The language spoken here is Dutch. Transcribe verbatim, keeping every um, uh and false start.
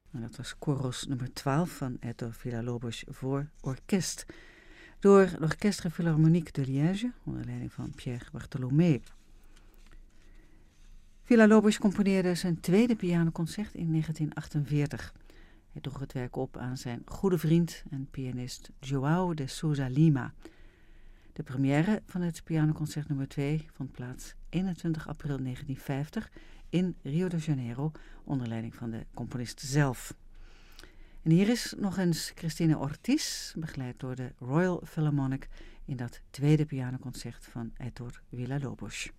En dat was Chorus nummer twaalf van Héctor Villa-Lobos voor orkest. Door l'Orchestre Philharmonique de Liège, onder leiding van Pierre Bartholomé. Villa-Lobos componeerde zijn tweede pianoconcert in negentien achtenveertig. Hij droeg het werk op aan zijn goede vriend en pianist João de Sousa Lima. De première van het pianoconcert nummer twee vond plaats eenentwintig april negentien vijftig in Rio de Janeiro onder leiding van de componist zelf. En hier is nog eens Cristina Ortiz, begeleid door de Royal Philharmonic in dat tweede pianoconcert van Héctor Villa-Lobos.